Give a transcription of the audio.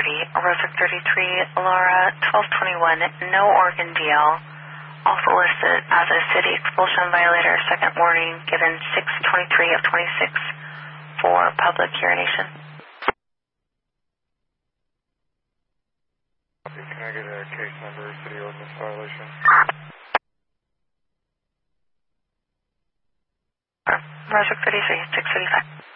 Rosic 33, Laura 1221, no organ deal. Also listed as a city expulsion violator, second warning given 6/23 of 26 for public urination. Can I get a case number, city ordinance violation? Rosic 33, 635.